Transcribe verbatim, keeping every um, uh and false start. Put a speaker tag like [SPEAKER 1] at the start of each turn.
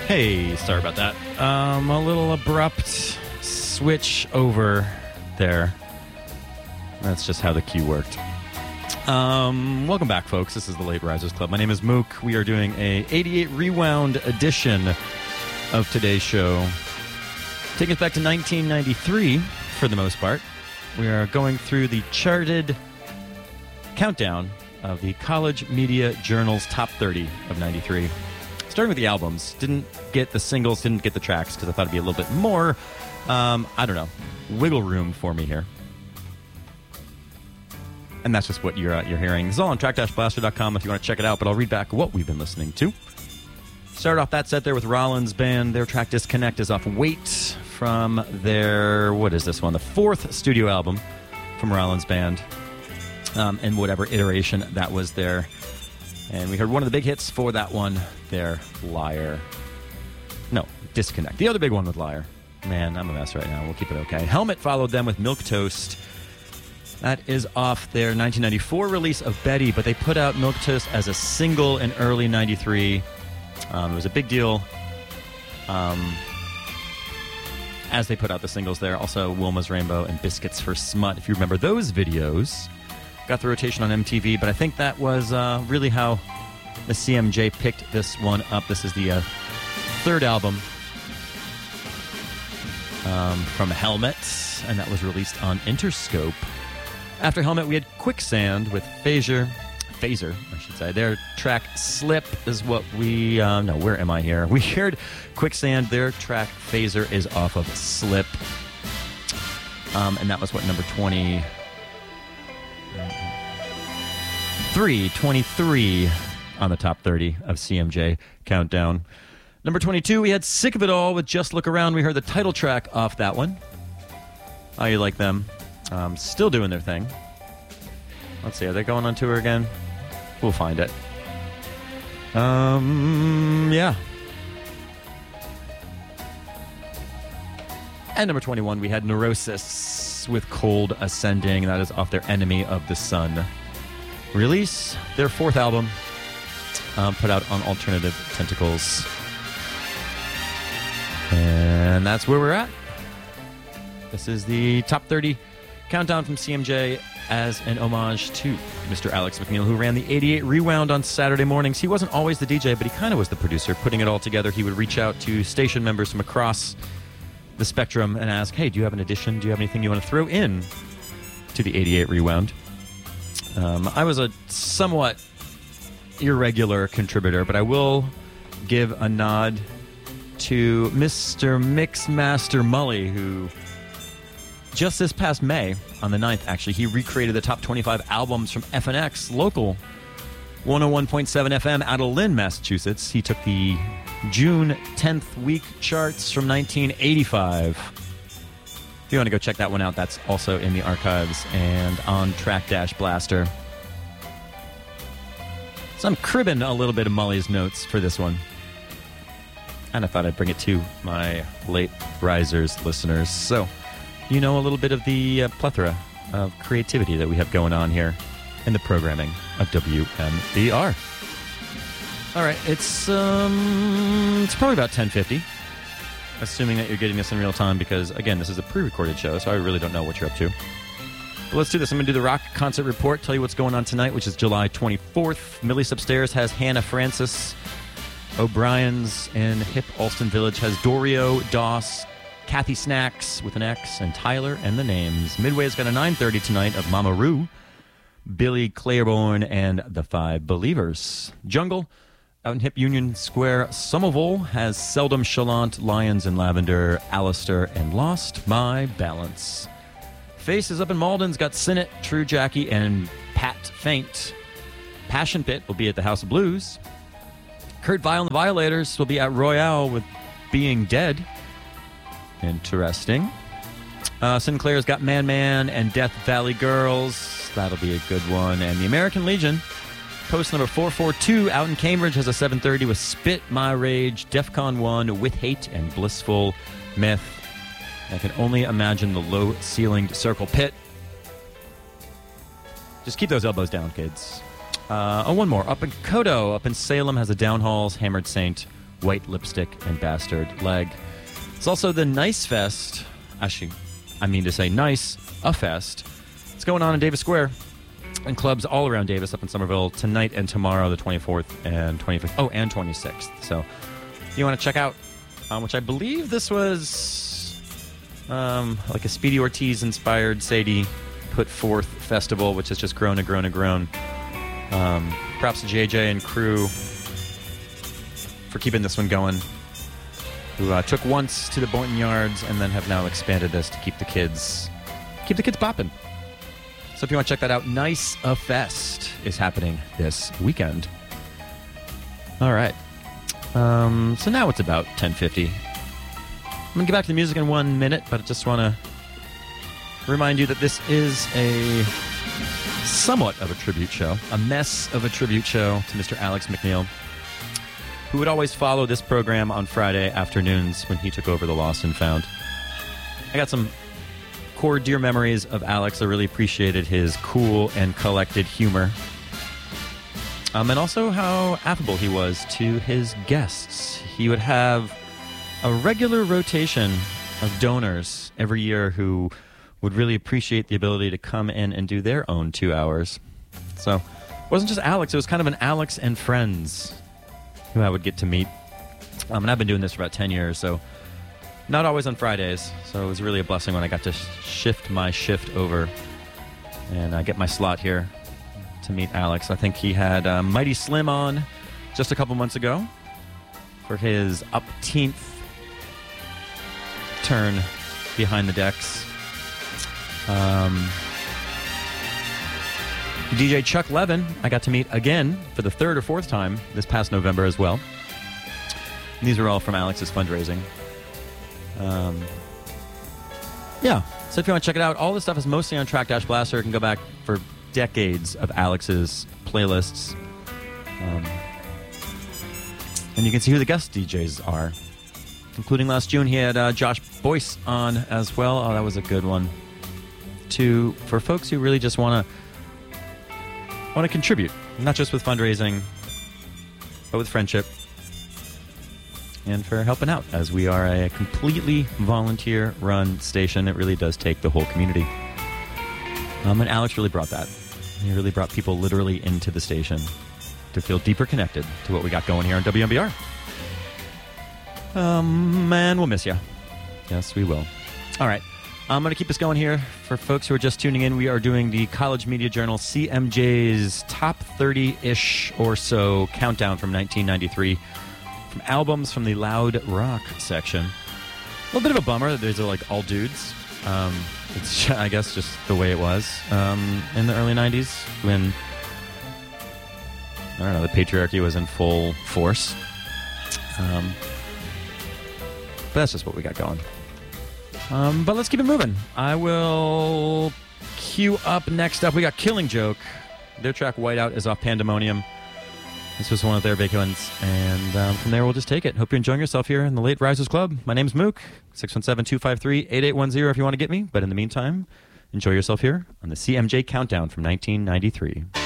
[SPEAKER 1] Hey, sorry about that. Um, a little abrupt switch over there. That's just how the cue worked. Um, welcome back, folks. This is the Late Risers Club. My name is Mook. We are doing a eighty-eight Rewound edition of today's show. Taking us back to nineteen ninety-three, for the most part. We are going through the charted countdown of the College Media Journal's Top thirty of ninety-three. Starting with the albums. Didn't get the singles, didn't get the tracks, because I thought it'd be a little bit more, um, I don't know, wiggle room for me here. And that's just what you're uh, you're hearing. This is all on track dash blaster dot com if you want to check it out, but I'll read back what we've been listening to. Started off that set there with Rollins Band. Their track Disconnect is off Wait from their, what is this one? The fourth studio album from Rollins Band. Um, and whatever iteration that was there. And we heard one of the big hits for that one there, Liar. No, Disconnect. The other big one with Liar. Man, I'm a mess right now. We'll keep it okay. Helmet followed them with Milk Toast. That is off their nineteen ninety-four release of Betty, but they put out Milk Toast as a single in early ninety-three. Um, it was a big deal um, as they put out the singles there. Also, Wilma's Rainbow and Biscuits for Smut. If you remember those videos, got the rotation on M T V, but I think that was uh, really how the C M J picked this one up. This is the uh, third album um, from Helmet, and that was released on Interscope. After Helmet, we had Quicksand with Phaser. Phaser, I should say. Their track Slip is what we... Uh, no, where am I here? We heard Quicksand. Their track Phaser is off of Slip. Um, and that was what, number twenty... three, twenty-three on the top thirty of C M J Countdown. Number twenty-two, we had Sick of It All with Just Look Around. We heard the title track off that one. How you like them? Um, still doing their thing. Let's see, are they going on tour again? We'll find it. Um, yeah. And number twenty-one, we had Neurosis with Cold Ascending. That is off their Enemy of the Sun release. Their fourth album, um, put out on Alternative Tentacles. And that's where we're at. This is the top thirty countdown from C M J as an homage to Mister Alex McNeil, who ran the eighty-eight Rewound on Saturday mornings. He wasn't always the D J, but he kind of was the producer, putting it all together. He would reach out to station members from across the spectrum and ask, hey, do you have an addition? Do you have anything you want to throw in to the eighty-eight Rewound? Um, I was a somewhat irregular contributor, but I will give a nod to Mister Mixmaster Mully, who just this past May, on the ninth, actually, he recreated the top twenty-five albums from F N X, local one oh one point seven F M out of Lynn, Massachusetts. He took the June tenth week charts from nineteen eighty-five. If you want to go check that one out, that's also in the archives and on Track Dash Blaster. So I'm cribbing a little bit of Mully's notes for this one. And I thought I'd bring it to my Late Risers listeners. So you know a little bit of the uh, plethora of creativity that we have going on here in the programming of W M B R. All right, it's um, it's probably about ten fifty, assuming that you're getting this in real time, because, again, this is a pre-recorded show, so I really don't know what you're up to. But let's do this. I'm going to do the rock concert report, tell you what's going on tonight, which is July twenty-fourth. Millie's upstairs has Hannah Francis. O'Brien's in Hip Alston Village has Dorio, Doss, Kathy Snacks with an X, and Tyler and the Names. Midway's got a nine thirty tonight of Mama Roo, Billy Claiborne, and the Five Believers. Jungle, out in Hip Union Square, Somerville has Seldom Chalant, Lions in Lavender, Alistair, and Lost My Balance. Face is up in Malden's got Sinnott, True Jackie, and Pat Faint. Passion Pit will be at the House of Blues. Kurt Vile and the Violators will be at Royale with Being Dead. Interesting. Uh, Sinclair's got Man Man and Death Valley Girls. That'll be a good one. And the American Legion, post number four forty-two, out in Cambridge, has a seven thirty with Spit My Rage, DEFCON one, With Hate, and Blissful Myth. I can only imagine the low-ceilinged Circle Pit. Just keep those elbows down, kids. Uh, oh, one more. Up in Kodo, up in Salem, has the Downhalls, Hammered Saint, White Lipstick and Bastard Leg. It's also the Nice Fest. Actually, I mean to say Nice, a fest. It's going on in Davis Square and clubs all around Davis up in Somerville tonight and tomorrow, the twenty-fourth and twenty-fifth. Oh, and twenty-sixth. So if you want to check out, um, which I believe this was um, like a Speedy Ortiz-inspired Sadie put forth festival, which has just grown and grown and grown. Um, props to J J and crew for keeping this one going, who uh, took once to the Boynton Yards and then have now expanded this to keep the kids keep the kids popping. So if you want to check that out, Nice a Fest is happening this weekend. All right. Um, so now it's about ten fifty. I'm going to get back to the music in one minute, but I just want to remind you that this is a somewhat of a tribute show, a mess of a tribute show to Mister Alex McNeil, who would always follow this program on Friday afternoons when he took over the Lost and Found. I got some core dear memories of Alex. I really appreciated his cool and collected humor. Um, and also how affable he was to his guests. He would have a regular rotation of donors every year who would really appreciate the ability to come in and do their own two hours. So it wasn't just Alex, it was kind of an Alex and friends who I would get to meet. Um, and I've been doing this for about ten years, so not always on Fridays. So it was really a blessing when I got to shift my shift over and uh, get my slot here to meet Alex. I think he had uh, Mighty Slim on just a couple months ago for his upteenth turn behind the decks. Um, D J Chuck Levin, I got to meet again for the third or fourth time this past November as well. And these are all from Alex's fundraising. Um, yeah, so if you want to check it out, all this stuff is mostly on Track Dash Blaster. You can go back for decades of Alex's playlists. Um, and you can see who the guest D Js are. Including last June, he had uh, Josh Boyce on as well. Oh, that was a good one. To for folks who really just want to want to contribute, not just with fundraising, but with friendship, and for helping out, as we are a completely volunteer-run station. It really does take the whole community. Um, and Alex really brought that. He really brought people literally into the station to feel deeper connected to what we got going here on W M B R. Um, man, we'll miss you. Yes, we will. All right. I'm going to keep us going here. For folks who are just tuning in, we are doing the College Media Journal C M J's top thirty-ish or so countdown from nineteen ninety-three. From albums from the Loud Rock section. A little bit of a bummer that these are like all dudes. Um, it's, I guess, just the way it was um, in the early nineties when, I don't know, the patriarchy was in full force. Um, but that's just what we got going. Um, but let's keep it moving. I will queue up next up. We got Killing Joke. Their track Whiteout is off Pandemonium. This was one of their big ones. And um, from there, we'll just take it. Hope you're enjoying yourself here in the Late Risers Club. My name's Mook. six one seven, two five three, eight eight one zero if you want to get me. But in the meantime, enjoy yourself here on the C M J Countdown from nineteen ninety-three.